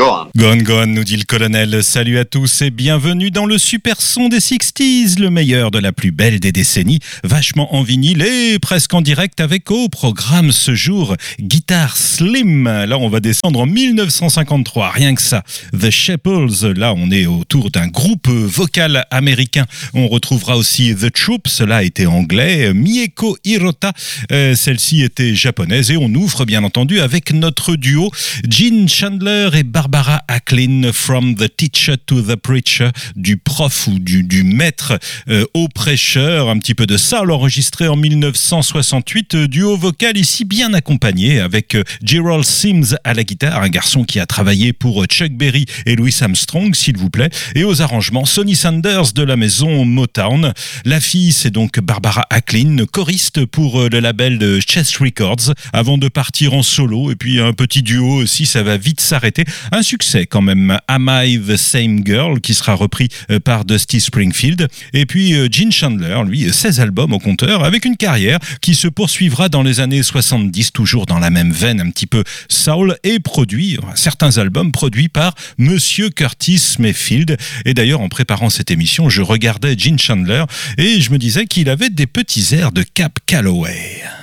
Go on. Go on, go on, nous dit le colonel. Salut à tous et bienvenue dans le super son des 60s, le meilleur de la plus belle des décennies, vachement en vinyle et presque en direct avec au programme ce jour Guitar Slim. Là, on va descendre en 1953, rien que ça. The Shepherds, là, on est autour d'un groupe vocal américain. On retrouvera aussi The Troops, cela était anglais. Mieko Hirota, celle-ci était japonaise. Et on ouvre, bien entendu, avec notre duo Gene Chandler et Barbara Acklin, From the Teacher to the Preacher, du prof ou du maître au prêcheur, un petit peu de ça, enregistré en 1968, duo vocal ici bien accompagné avec Gerald Sims à la guitare, un garçon qui a travaillé pour Chuck Berry et Louis Armstrong, s'il vous plaît, et aux arrangements Sonny Sanders de la maison Motown. La fille, c'est donc Barbara Acklin, choriste pour le label de Chess Records, avant de partir en solo, et puis un petit duo aussi, ça va vite s'arrêter. Un succès quand même, Am I the Same Girl, qui sera repris par Dusty Springfield. Et puis Gene Chandler, lui, 16 albums au compteur, avec une carrière qui se poursuivra dans les années 70, toujours dans la même veine, un petit peu soul, et produit, certains albums produits par Monsieur Curtis Mayfield. Et d'ailleurs, en préparant cette émission, je regardais Gene Chandler et je me disais qu'il avait des petits airs de Cap Calloway.